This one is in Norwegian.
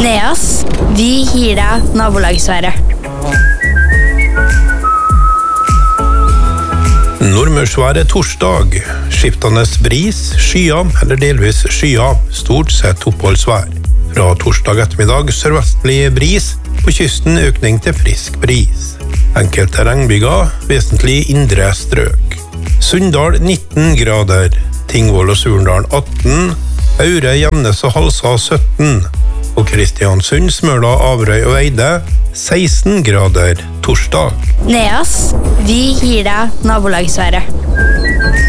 Neas, vi gir deg nabolagsværet. Nordmørsværet torsdag. Skiftende bris, skyer eller delvis skyer, stort sett oppholdsvær. Fra torsdag ettermiddag sørvestlig bris, på kysten økning til frisk bris. Enkelte regnbyger, vesentlig indre strøk. Sunndal 19 grader, Tingvoll og Surndal 18, Aure, Gjemnes og Halsa 17, og Kristiansund, Smøla, Averøy og Eide 16 grader torsdag. Neas, vi gir deg nabolagsværet.